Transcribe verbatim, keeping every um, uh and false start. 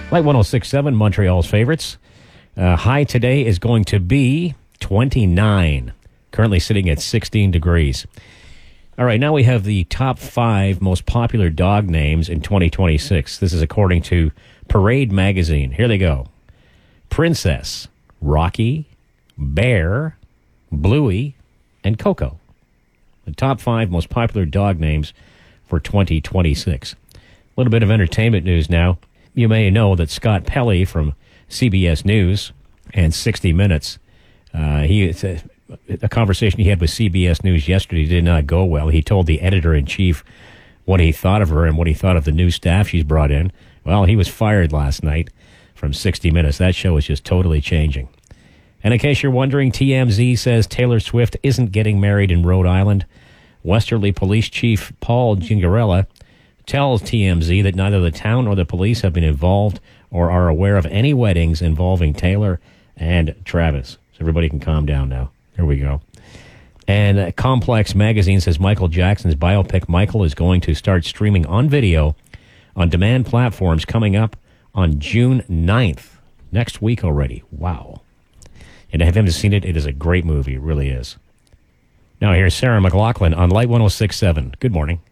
Light one oh six point seven, Montreal's favorites. Uh, high today is going to be twenty-nine. Currently sitting at sixteen degrees. All right, now we have the top five most popular dog names in twenty twenty-six. This is according to Parade Magazine. Here they go. Princess, Rocky, Bear, Bluey, and Coco. The top five most popular dog names for twenty twenty-six. A little bit of entertainment news now. You may know that Scott Pelley from C B S News and sixty minutes, uh, he a, a conversation he had with C B S News yesterday did not go well. He told the editor-in-chief what he thought of her and what he thought of the new staff she's brought in. Well, he was fired last night from sixty minutes. That show is just totally changing. And in case you're wondering, T M Z says Taylor Swift isn't getting married in Rhode Island. Westerly Police Chief Paul Gingarella tells T M Z that neither the town nor the police have been involved or are aware of any weddings involving Taylor and Travis. So everybody can calm down now. There we go. And uh, Complex Magazine says Michael Jackson's biopic Michael is going to start streaming on video on demand platforms coming up on June ninth. Next week already. Wow. And if you haven't seen it, it is a great movie. It really is. Now here's Sarah McLaughlin on Light one oh six point seven. Good morning.